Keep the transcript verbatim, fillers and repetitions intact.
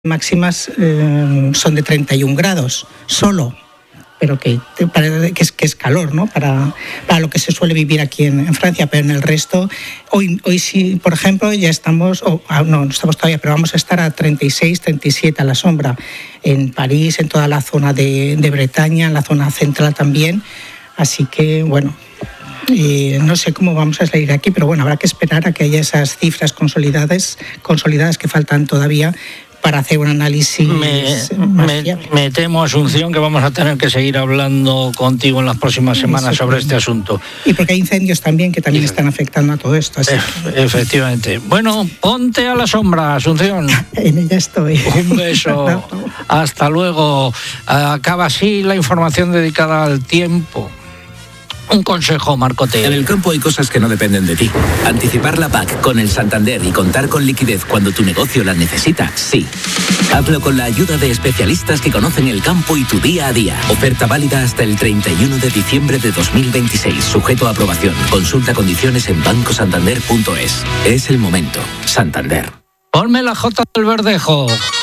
máximas eh, son de treinta y un grados solo, pero que, que, es, que es calor, ¿no? Para, para lo que se suele vivir aquí en, en Francia, pero en el resto, hoy, hoy sí, por ejemplo, ya estamos, oh, no, no estamos todavía, pero vamos a estar a treinta y seis, treinta y siete a la sombra, en París, en toda la zona de, de Bretaña, en la zona central también, así que, bueno... Y no sé cómo vamos a salir aquí, pero bueno, habrá que esperar a que haya esas cifras consolidadas, consolidadas que faltan todavía para hacer un análisis me, más me, fiable. Me temo, Asunción, que vamos a tener que seguir hablando contigo en las próximas semanas sobre este asunto. Y porque hay incendios también que también están afectando a todo esto. Así e- que... Efectivamente. Bueno, ponte a la sombra, Asunción. En ella estoy. Un beso. Hasta luego. Acaba así la información dedicada al tiempo. Un consejo, Marcote. En el campo hay cosas que no dependen de ti. Anticipar la P A C con el Santander y contar con liquidez cuando tu negocio la necesita, sí. Hazlo con la ayuda de especialistas que conocen el campo y tu día a día. Oferta válida hasta el treinta y uno de diciembre de dos mil veintiséis. Sujeto a aprobación. Consulta condiciones en banco santander punto es. Es el momento. Santander. Ponme la Jota del Verdejo.